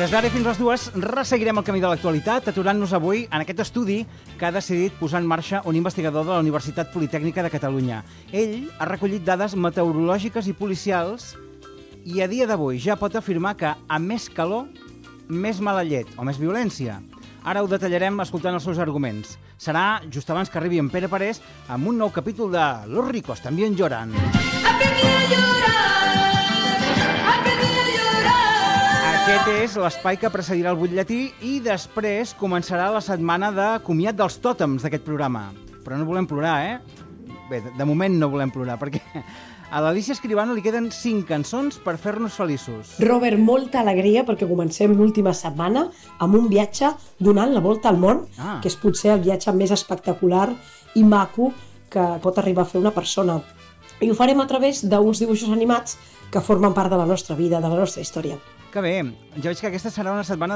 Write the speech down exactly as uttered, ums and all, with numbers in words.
Des d'ara fins les dues resseguirem el camí de l'actualitat, aturant-nos avui en aquest estudi que ha decidit posar en marxa un investigador de la Universitat Politècnica de Catalunya. Ell ha recollit dades meteorològiques i policials i a dia d'avui ja pot afirmar que a més calor, més mala llet o més violència. Ara ho detallarem escoltant els seus arguments. Serà just abans que arribi en Pere Parés amb un nou capítol de Los ricos también lloran. Aprendí a llorar, aprendí a llorar. Aquest és l'espai que precedirà el butlletí i després començarà la setmana de comiat dels tòtems d'aquest programa. Però no volem plorar, eh? Bé, de moment no volem plorar, perquè a l'Alicia Escribano li queden cinc cançons per fer-nos feliços. Robert, molta alegria perquè comencem l'última setmana amb un viatge donant la volta al món, Ah. que és potser el viatge més espectacular i maco que pot arribar a fer una persona. I ho farem a través d'uns dibuixos animats que formen part de la nostra vida, de la nostra història. Que bé, ja veig que aquesta serà una setmana